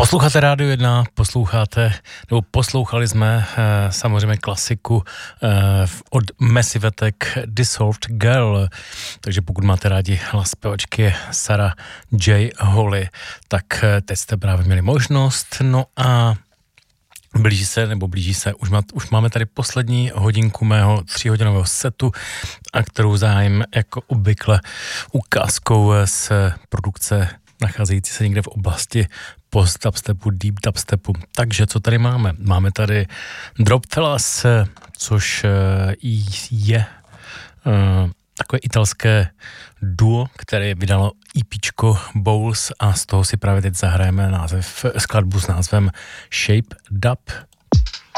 Posloucháte Rádio 1, poslouchali jsme samozřejmě klasiku od Massive Attack Dissolved Girl, takže pokud máte rádi hlas zpěvačky Sarah J. Holly, tak teď jste právě měli možnost, no a blíží se, už máme tady poslední hodinku mého 3hodinového setu, a kterou zájem jako obvykle ukázkou z produkce nacházející se někde v oblasti post-dubstepu, deep dubstepu. Takže co tady máme? Máme tady Drop Fellas, což je takové italské duo, které vydalo EPčko Bowls a z toho si právě teď zahrajeme skladbu s názvem Shape Dub.